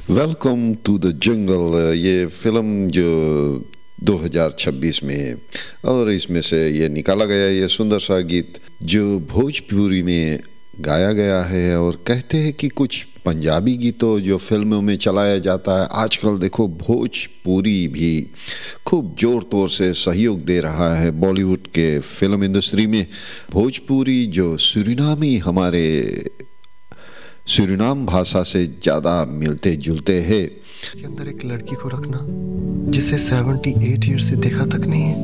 Welcome to the jungle. ये film जो 2026 में है और इसमें से ये निकाला गया ये सुंदर सा गीत जो भोजपुरी में गाया गया है। और कहते हैं कि कुछ पंजाबी गीतों जो फिल्मों में चलाया जाता है, आजकल देखो भोजपुरी भी खूब ज़ोर तौर से सहयोग दे रहा है बॉलीवुड के फिल्म इंडस्ट्री में। भोजपुरी जो सूरीनामी हमारे सूरीनाम भाषा से ज़्यादा मिलते जुलते हैं। के अंदर एक लड़की को रखना जिसे 78 ईयर से देखा तक नहीं है।